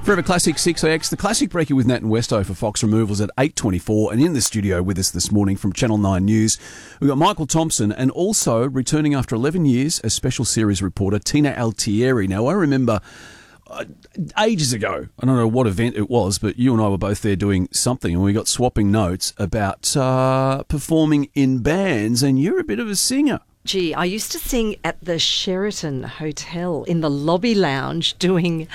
Forever Classic 6AX, the Classic Breaker with Nat and Westo for Fox Removals at 8:24. And in the studio with us this morning from Channel 9 News, we've got Michael Thompson, and also returning after 11 years as special series reporter, Tina Altieri. Now, I remember ages ago, I don't know what event it was, but you and I were both there doing something, and we got swapping notes about performing in bands, and you're a bit of a singer. Gee, I used to sing at the Sheraton Hotel in the lobby lounge doing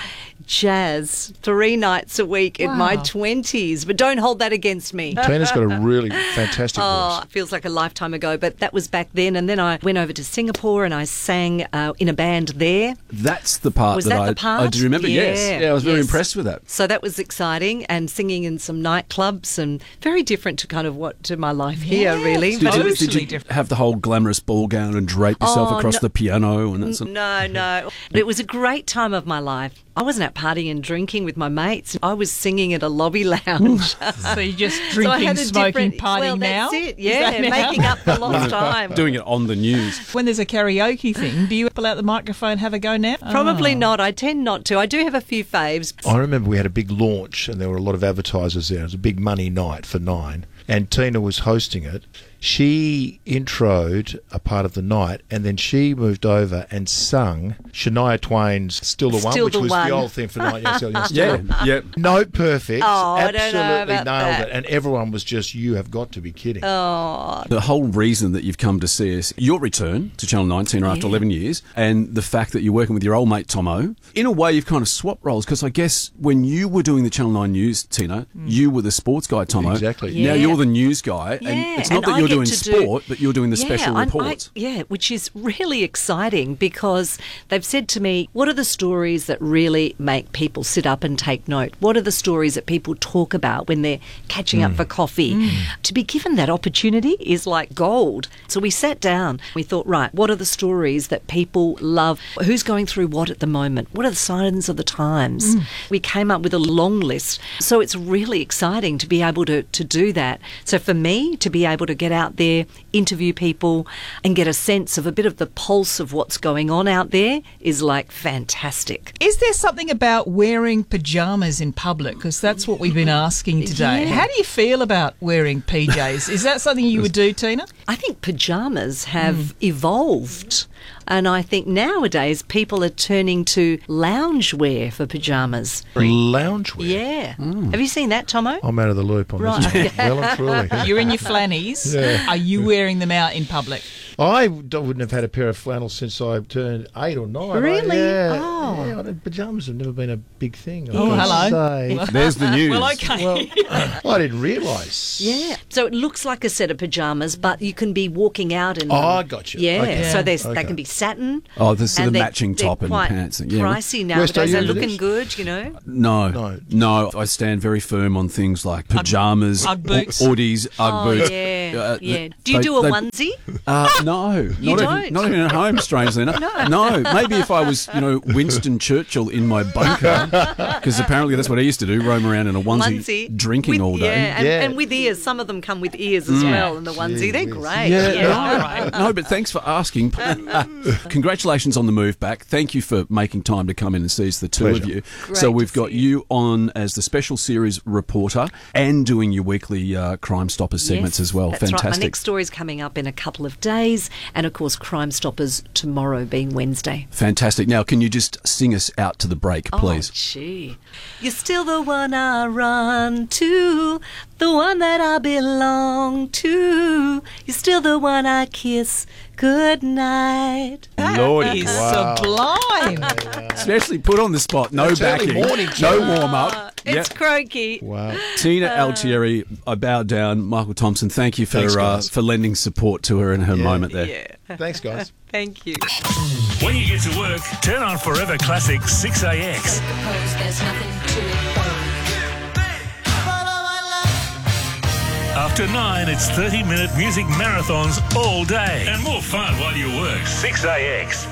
jazz 3 nights a week in my 20s. But don't hold that against me. Tina's got a really fantastic voice. It feels like a lifetime ago, but that was back then. And then I went over to Singapore and I sang in a band there. That's the part Was that the part? I do remember, yes. Yeah, I was very impressed with that. So that was exciting, and singing in some nightclubs, and very different to kind of to my life here, really. Did you have the whole glamorous ball gown and drape yourself across the piano? And that's No. But it was a great time of my life. I wasn't out partying and drinking with my mates. I was singing at a lobby lounge. So you're just drinking, smoking, partying now? That's it, yeah, making up for lost time. Doing it on the news. When there's a karaoke thing, do you pull out the microphone and have a go now? Probably not. I tend not to. I do have a few faves. I remember we had a big launch and there were a lot of advertisers there. It was a big money night for Nine, and Tina was hosting it. She introed a part of the night, and then she moved over and sung Shania Twain's Still the One, which was the old thing for 9 years. Yeah. Note perfect. I don't know absolutely about nailed that. it. And everyone was just, you have got to be kidding. The whole reason that you've come to see us, your return to Channel 9, Tina, after 11 years, and the fact that you're working with your old mate Tomo, in a way you've kind of swapped roles, because I guess when you were doing the Channel 9 News, Tina, you were the sports guy, Tomo. Exactly. Now you're the news guy, and it's not that you're doing sport, but you're doing the special reports. Which is really exciting, because they've said to me, what are the stories that really make people sit up and take note? What are the stories that people talk about when they're catching up for coffee? To be given that opportunity is like gold. So we sat down, we thought, right, what are the stories that people love? Who's going through what at the moment? What are the signs of the times? We came up with a long list. So it's really exciting to be able to do that. So for me, to be able to get out there, interview people and get a sense of a bit of the pulse of what's going on out there is like fantastic. Is there something about wearing pyjamas in public? Because that's what we've been asking today. Yeah. How do you feel about wearing PJs? Is that something you would do, Tina? I think pyjamas have evolved. And I think nowadays people are turning to loungewear for pyjamas. Loungewear? Yeah. Have you seen that, Tomo? I'm out of the loop on this. Right. Well and truly. You're in your flannies. Yeah. Are you wearing them out in public? I wouldn't have had a pair of flannels since I turned 8 or 9. Really? Pyjamas have never been a big thing. Oh, hello. There's the news. Well, okay. Well, I didn't realise. Yeah. So it looks like a set of pyjamas, but you can be walking out in them. I got you. Yeah. Okay. So Okay. they can be satin. Oh, the sort of and matching top and quite pants. pricey Westo, nowadays. you They're into looking this? good, you know. No. I stand very firm on things like pyjamas, Ugg boots. Audis, Ugg boots. Yeah. Do you do a onesie? No, You don't? not even at home. Strangely enough, no. Maybe if I was, Winston Churchill in my bunker, because apparently that's what I used to do: roam around in a onesie drinking with, all day. and with ears. Some of them come with ears as well in the onesie. They're great. No, but thanks for asking. Congratulations on the move back. Thank you for making time to come in and see us, the two of you. Great so to we've got see you on as the special series reporter and doing your weekly Crime Stoppers segments as well. That's Fantastic. right. My next story's coming up in a couple of days, and of course Crime Stoppers tomorrow being Wednesday. Fantastic. Now, can you just sing us out to the break, please? Oh, gee. You're still the one I run to, the one that I belong to. You're still the one I kiss good night. Lordy. Is sublime. Especially put on the spot. No It's early backing. morning, No Tina. warm up. It's croaky. Wow. Tina Altieri, I bow down. Michael Thompson, thank you Thanks, guys. for lending support to her in her moment there. Yeah. Thanks, guys. Thank you. When you get to work, turn on Forever Classic 6AX. There's nothing to it. After 9, it's 30-minute music marathons all day. And more fun while you work. 6AX.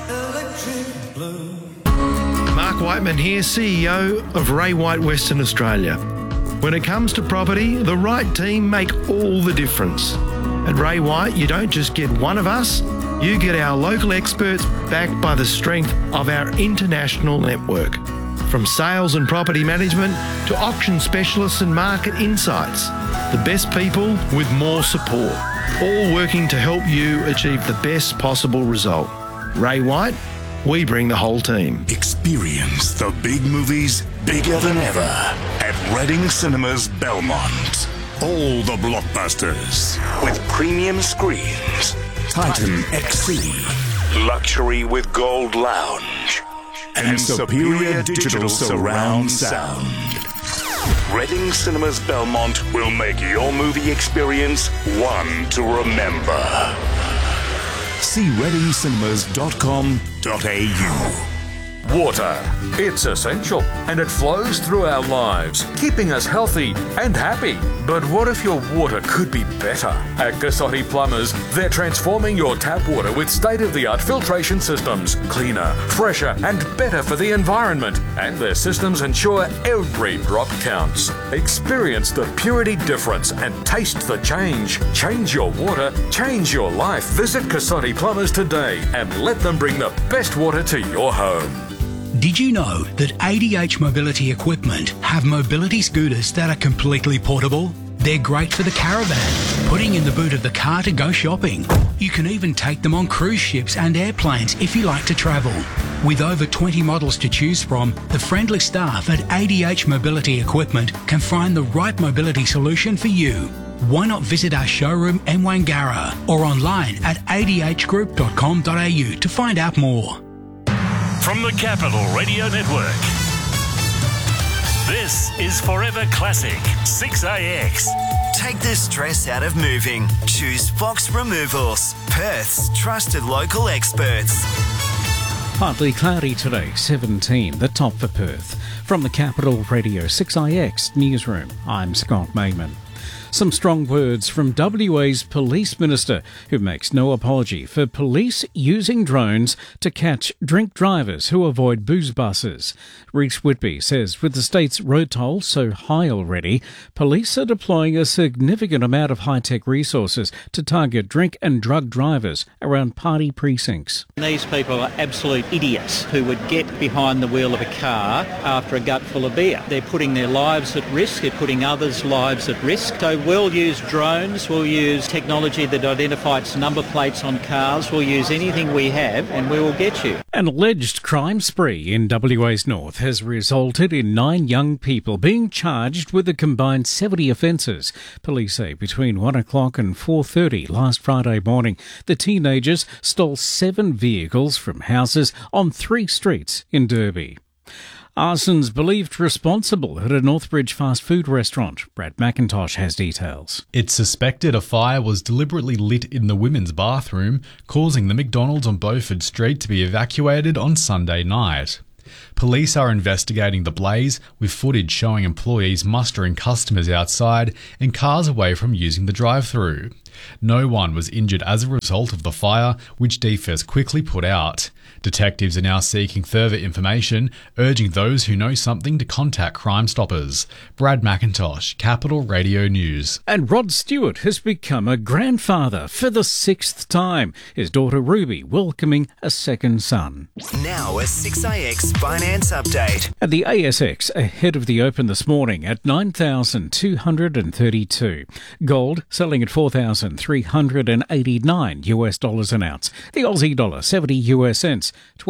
Mark Whiteman here, CEO of Ray White Western Australia. When it comes to property, the right team make all the difference. At Ray White, you don't just get one of us, you get our local experts backed by the strength of our international network. From sales and property management to auction specialists and market insights. The best people with more support, all working to help you achieve the best possible result. Ray White, we bring the whole team. Experience the big movies bigger than ever at Reading Cinemas Belmont. All the blockbusters with premium screens. Titan XC, luxury with gold lounge, and superior digital surround sound. Reading Cinemas Belmont will make your movie experience one to remember. See readingcinemas.com.au. Water. It's essential and it flows through our lives, keeping us healthy and happy. But what if your water could be better? At Cassotti Plumbers, they're transforming your tap water with state-of-the-art filtration systems, cleaner, fresher and better for the environment. And their systems ensure every drop counts. Experience the purity difference and taste the change. Change your water, change your life. Visit Cassotti Plumbers today and let them bring the best water to your home. Did you know that ADH Mobility Equipment have mobility scooters that are completely portable? They're great for the caravan, putting in the boot of the car to go shopping. You can even take them on cruise ships and airplanes if you like to travel. With over 20 models to choose from, the friendly staff at ADH Mobility Equipment can find the right mobility solution for you. Why not visit our showroom in Wangara or online at adhgroup.com.au to find out more. From the Capital Radio Network, this is Forever Classic 6AX. Take the stress out of moving. Choose Fox Removals, Perth's trusted local experts. Partly cloudy today, 17, the top for Perth. From the Capital Radio 6IX newsroom, I'm Scott Mayman. Some strong words from WA's Police Minister, who makes no apology for police using drones to catch drink drivers who avoid booze buses. Reece Whitby says with the state's road toll so high already, police are deploying a significant amount of high-tech resources to target drink and drug drivers around party precincts. These people are absolute idiots who would get behind the wheel of a car after a gut full of beer. They're putting their lives at risk, they're putting others' lives at risk. So we'll use drones, we'll use technology that identifies number plates on cars, we'll use anything we have and we will get you. An alleged crime spree in WA's north has resulted in 9 young people being charged with a combined 70 offences. Police say between 1 o'clock and 4:30 last Friday morning, the teenagers stole 7 vehicles from houses on 3 streets in Derby. Arson's believed responsible at a Northbridge fast food restaurant. Brad McIntosh has details. It's suspected a fire was deliberately lit in the women's bathroom, causing the McDonald's on Beaufort Street to be evacuated on Sunday night. Police are investigating the blaze, with footage showing employees mustering customers outside and cars away from using the drive-through. No one was injured as a result of the fire, which DFS quickly put out. Detectives are now seeking further information, urging those who know something to contact Crime Stoppers. Brad McIntosh, Capital Radio News. And Rod Stewart has become a grandfather for the 6th time. His daughter Ruby welcoming a second son. Now a 6AX Finance Update. At the ASX, ahead of the open this morning at 9,232. Gold selling at 4,389 US dollars an ounce. The Aussie dollar 70 US cents.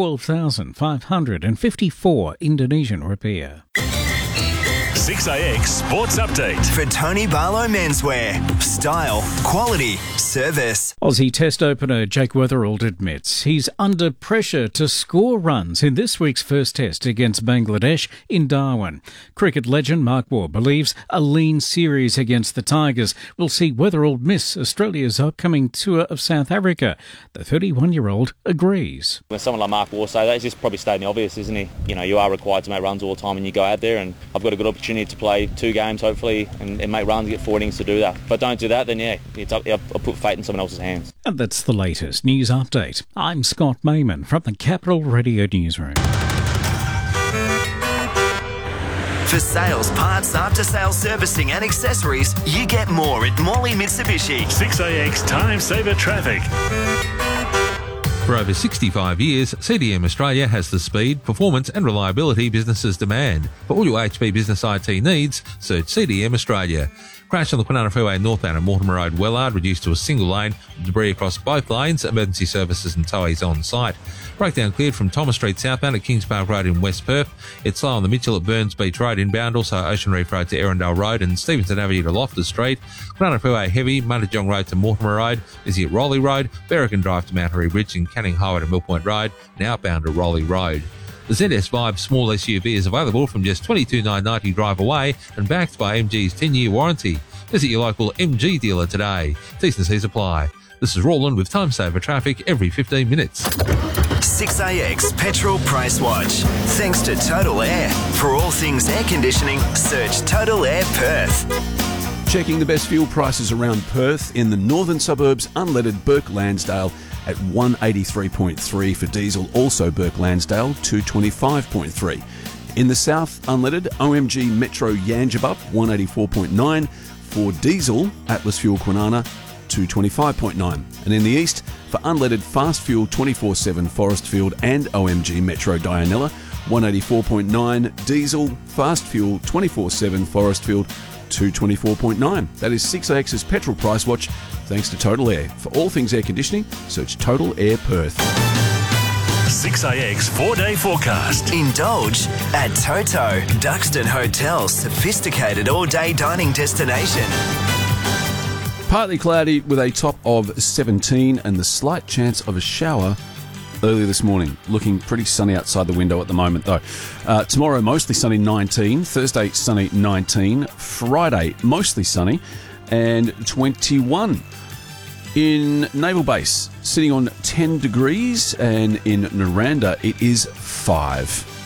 12,554 Indonesian rupiah. 6AX Sports Update. For Tony Barlow Menswear. Style, quality, service. Aussie Test opener Jake Weatherald admits he's under pressure to score runs in this week's first test against Bangladesh in Darwin. Cricket legend Mark Waugh believes a lean series against the Tigers will see Weatherald miss Australia's upcoming tour of South Africa. The 31-year-old agrees. When someone like Mark Waugh say that, he's just probably stating the obvious, isn't he? You know, you are required to make runs all the time when you go out there, and I've got a good opportunity to play 2 games hopefully and make runs, get 4 innings to do that. If I don't do that, then yeah, I'll put fate in someone else's hands. And that's the latest news update. I'm Scott Mayman from the Capital Radio Newsroom. For sales, parts, after-sales servicing and accessories, you get more at Morley Mitsubishi. 6AX Time Saver Traffic. For over 65 years, CDM Australia has the speed, performance and reliability businesses demand. For all your HP business IT needs, search CDM Australia. Crash on the Kwinana Freeway northbound at Mortimer Road, Wellard, reduced to a single lane, with debris across both lanes, emergency services and towies on site. Breakdown cleared from Thomas Street southbound at Kings Park Road in West Perth. It's slow on the Mitchell at Burns Beach Road inbound, also Ocean Reef Road to Erindale Road and Stevenson Avenue to Loftus Street. Kwinana Freeway heavy, Mundijong Road to Mortimer Road, busy at Rowley Road, Berrigan Drive to Mount Harry Bridge and Canning Highway to Mill Point Road, and outbound to Rowley Road. The ZS Vibe small SUV is available from just $22,990 drive away and backed by MG's 10-year warranty. Visit your local MG dealer today. T&Cs apply. This is Roland with Time Saver Traffic every 15 minutes. 6AX Petrol Price Watch. Thanks to Total Air. For all things air conditioning, search Total Air Perth. Checking the best fuel prices around Perth. In the northern suburbs, unleaded Burke Lansdale at 183.3 for diesel, also Burke Lansdale 225.3. In the south, unleaded OMG Metro Yangebup 184.9 for diesel, Atlas Fuel Kwinana 225.9. And in the east, for unleaded fast fuel 24/7 Forestfield and OMG Metro Dianella 184.9, diesel fast fuel 24/7 Forestfield 224.9. That is 6AX's Petrol Price Watch, thanks to Total Air. For all things air conditioning, search Total Air Perth. 6AX 4-day forecast. Indulge at Toto, Duxton Hotel's sophisticated all-day dining destination. Partly cloudy with a top of 17 and the slight chance of a shower early this morning. Looking pretty sunny outside the window at the moment, though. Tomorrow, mostly sunny, 19. Thursday, sunny, 19. Friday, mostly sunny, and 21. In Naval Base, sitting on 10 degrees, and in Naranda, it is 5.